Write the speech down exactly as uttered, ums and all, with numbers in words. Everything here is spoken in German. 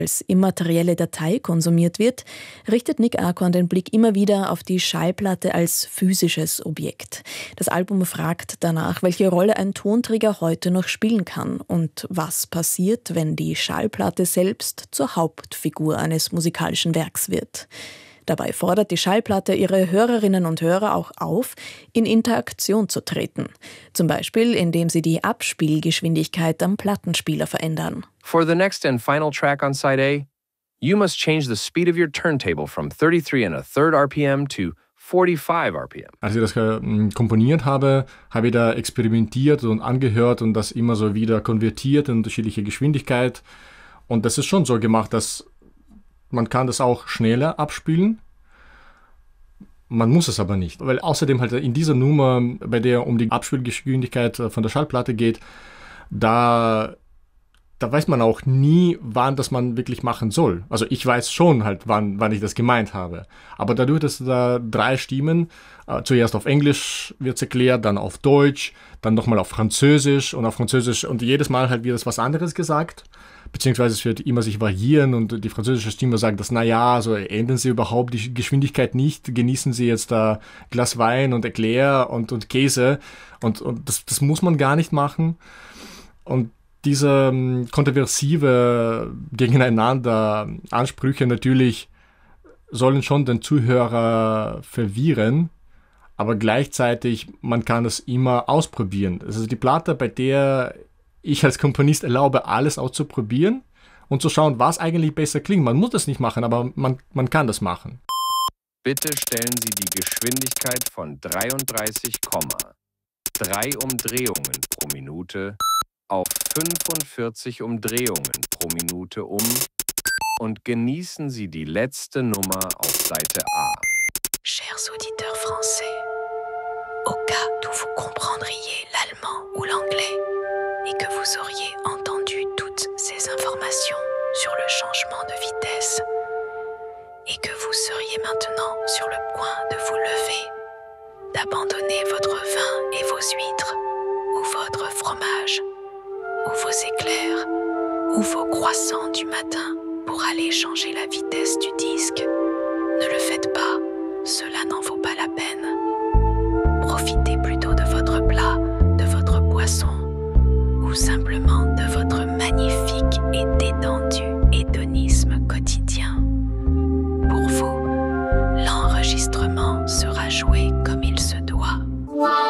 als immaterielle Datei konsumiert wird, richtet Nick Arcorn den Blick immer wieder auf die Schallplatte als physisches Objekt. Das Album fragt danach, welche Rolle ein Tonträger heute noch spielen kann und was passiert, wenn die Schallplatte selbst zur Hauptfigur eines musikalischen Werks wird. Dabei fordert die Schallplatte ihre Hörerinnen und Hörer auch auf, in Interaktion zu treten. Zum Beispiel, indem sie die Abspielgeschwindigkeit am Plattenspieler verändern. For the next and final track on side A, you must change the speed of your turntable from thirty-three and a third R P M to forty-five R P M. Als ich das äh, komponiert habe, habe ich da experimentiert und angehört und das immer so wieder konvertiert in unterschiedliche Geschwindigkeit. Und das ist schon so gemacht, dass man kann das auch schneller abspielen. Man muss es aber nicht. Weil außerdem halt in dieser Nummer, bei der um die Abspielgeschwindigkeit von der Schallplatte geht, da, da weiß man auch nie, wann das man wirklich machen soll. Also ich weiß schon halt, wann, wann ich das gemeint habe. Aber dadurch, dass da drei Stimmen, äh, zuerst auf Englisch wird es erklärt, dann auf Deutsch, dann nochmal auf Französisch und auf Französisch und jedes Mal halt wird es was anderes gesagt. Beziehungsweise es wird immer sich variieren und die französische Stimme sagt, dass naja, also ändern Sie überhaupt die Geschwindigkeit nicht, genießen Sie jetzt da Glas Wein und Eclair und, und Käse und, und das, das muss man gar nicht machen. Und diese um, kontroversive gegeneinander Ansprüche natürlich sollen schon den Zuhörer verwirren, aber gleichzeitig, man kann es immer ausprobieren. Das ist die Platte, bei der ich als Komponist erlaube, alles auszuprobieren und zu schauen, was eigentlich besser klingt. Man muss das nicht machen, aber man, man kann das machen. Bitte stellen Sie die Geschwindigkeit von dreiunddreißig Komma drei Umdrehungen pro Minute auf fünfundvierzig Umdrehungen pro Minute um und genießen Sie die letzte Nummer auf Seite A. Chers auditeurs français, au cas d'où vous comprendriez l'allemand ou l'anglais et que vous auriez entendu toutes ces informations sur le changement de vitesse et que vous seriez maintenant sur le point de vous lever, d'abandonner votre vin et vos huîtres, ou votre fromage, ou vos éclairs, ou vos croissants du matin pour aller changer la vitesse du disque. Ne le faites pas, cela n'en vaut pas la peine. Profitez.